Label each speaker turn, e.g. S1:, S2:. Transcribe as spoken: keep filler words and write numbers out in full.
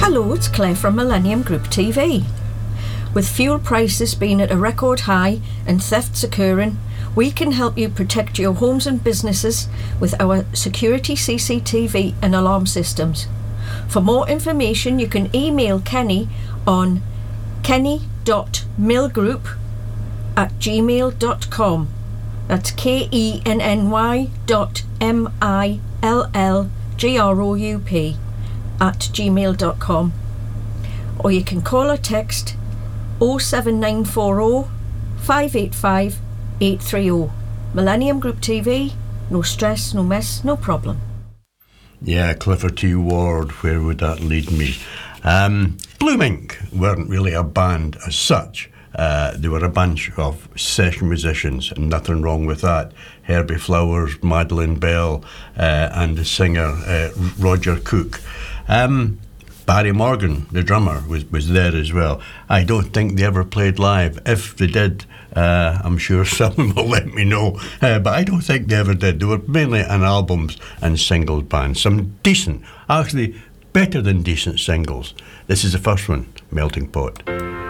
S1: Hello, it's Claire from Millennium Group T V. With fuel prices being at a record high and thefts occurring, we can help you protect your homes and businesses with our security C C T V and alarm systems. For more information, you can email Kenny on kenny dot millgroup at gmail dot com. That's K E N N Y dot M I L L G R O U P at gmail dot com. Or you can call or text oh seven nine four oh, five eight five, eight three oh. Millennium Group T V, no stress, no mess, no problem.
S2: Yeah, Clifford T. Ward, where would that lead me? Um, Blue Mink weren't really a band as such. Uh, they were a bunch of session musicians, and nothing wrong with that. Herbie Flowers, Madeline Bell, uh, and the singer uh, Roger Cook. Um, Barry Morgan, the drummer, was, was there as well. I don't think they ever played live. If they did, uh, I'm sure someone will let me know. Uh, but I don't think they ever did. They were mainly an albums and singles band. Some decent, actually better than decent singles. This is the first one, Melting Pot.